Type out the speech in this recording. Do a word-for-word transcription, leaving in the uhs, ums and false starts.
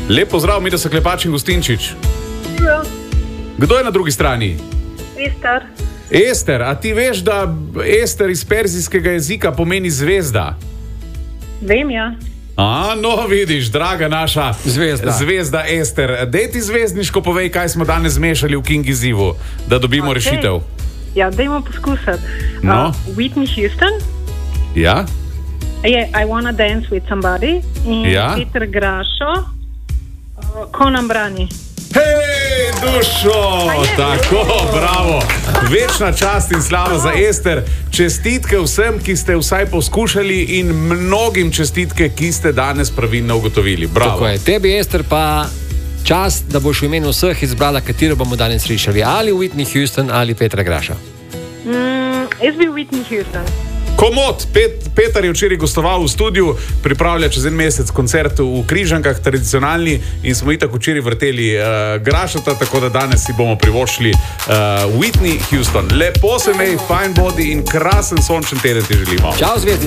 Lep pozdrav, mi da so Klepač in Gustinčič. Ja. Kdo je na drugi strani? Ester. Ester, a ti veš, da Ester iz perzijskega jezika pomeni zvezda? Vem, ja. A, no vidiš, draga naša Zvezda. zvezda Ester. Dej ti zvezdniško povej, kaj smo danes zmešali v King izzivu, da dobimo Ok. rešitev. Ja, dajmo poskusati. No. Uh, Whitney Houston Ja? je I Wanna Dance With Somebody in Ja. Peter Grašo uh, Ko nam brani. Hej, dušo! je? Tako, bravo! Večna čast in slava za Ester. Čestitke vsem, ki ste vsaj poskušali in mnogim čestitke, ki ste danes pravilno ugotovili. Bravo. Tako je. Tebi, Ester, pa čas, da boš v imenu vseh izbrala, katero bomo danes slišali. Ali Whitney Houston ali Petra Graša. Mm, jaz bi Whitney Houston. Komod, Pet, Petar je včeraj gostoval v studiu, pripravlja čez en mesec koncert v Križankah, tradicionalni, in smo itak včeraj vrteli uh, Grašata, tako da danes si bomo privoščili uh, Whitney Houston. Lepo se mej, fine body in krasen sončen teden ti želimo. Čau, zvezdice.